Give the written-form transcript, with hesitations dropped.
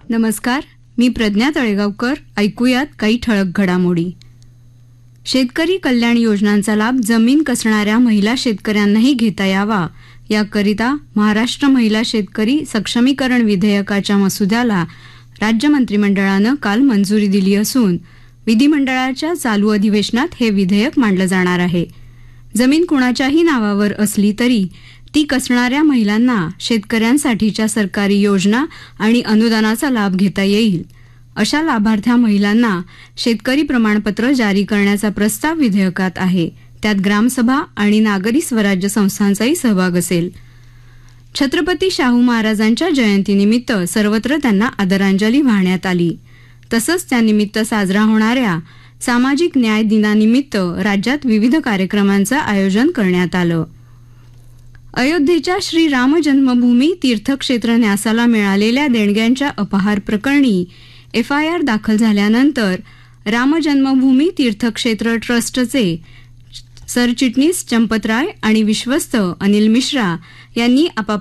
नमस्कार, मी प्रज्ञा तळेगावकर. ऐकूयात काही ठळक घडामोडी. शेतकरी कल्याण योजनांचा लाभ जमीन कसणाऱ्या महिला शेतकऱ्यांनाही घेता यावा याकरिता महाराष्ट्र महिला शेतकरी सक्षमीकरण विधेयकाच्या मसुद्याला राज्य मंत्रिमंडळानं काल मंजुरी दिली असून विधिमंडळाच्या चालू अधिवेशनात हे विधेयक मांडलं जाणार आहे. जमीन कुणाच्याही नावावर असली तरी ती कसणाऱ्या महिलांना शेतकऱ्यांसाठीच्या सरकारी योजना आणि अनुदानाचा लाभ घेता येईल. अशा लाभार्थ्या महिलांना शेतकरी प्रमाणपत्र जारी करण्याचा प्रस्ताव विधेयकात आहे. त्यात ग्रामसभा आणि नागरी स्वराज्य संस्थांचाही सहभाग असेल. छत्रपती शाहू महाराजांच्या जयंतीनिमित्त सर्वत्र त्यांना आदरांजली वाहण्यात आली. तसंच त्यानिमित्त साजरा होणाऱ्या सामाजिक न्याय दिनानिमित्त राज्यात विविध कार्यक्रमांचं आयोजन करण्यात आलं. अयोध्येच्या श्री राम जन्मभूमी तीर्थक्षेत्र न्यासाला मिळालेल्या देणग्यांच्या अपहार प्रकरणी FIR दाखल झाल्यानंतर राम जन्मभूमी तीर्थक्षेत्र ट्रस्टचे सरचिटणीस चंपतराय आणि विश्वस्त अनिल मिश्रा यांनी